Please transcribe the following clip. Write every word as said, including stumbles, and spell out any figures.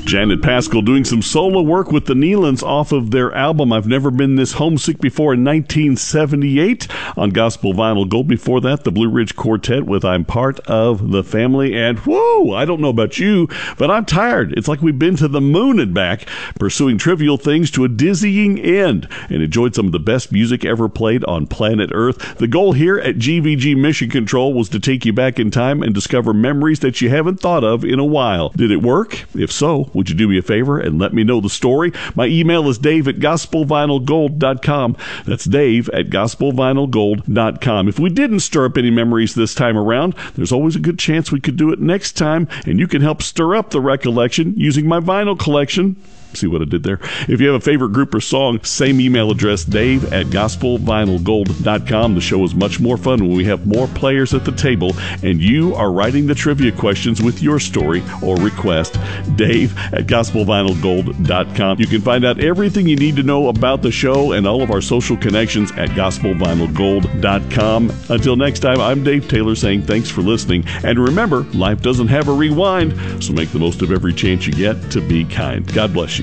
Janet Paschal doing some solo work with the Neelands off of their album I've Never Been This Homesick Before in nineteen seventy-eight on Gospel Vinyl Gold. Before that, the Blue Ridge Quartet with I'm Part of the Family. And whoa, I don't know about you, but I'm tired. It's like we've been to the moon and back, pursuing trivial things to a dizzying end, and enjoyed some of the best music ever played on planet Earth. The goal here at G V G Mission Control was to take you back in time and discover memories that you haven't thought of in a while. Did it work? If so, would you do me a favor and let me know the story? My email is dave at gospel vinyl gold dot com. That's dave at gospel vinyl gold dot com. If we didn't stir up any memories this time around, there's always a good chance we could do it next time, and you can help stir up the recollection using my vinyl collection. See what I did there? If you have a favorite group or song, same email address, dave at gospel vinyl gold dot com. The show is much more fun when we have more players at the table, and you are writing the trivia questions with your story or request. Dave at gospel vinyl gold dot com. You can find out everything you need to know about the show and all of our social connections at gospel vinyl gold dot com. Until next time, I'm Dave Taylor saying thanks for listening. And remember, life doesn't have a rewind, so make the most of every chance you get to be kind. God bless you.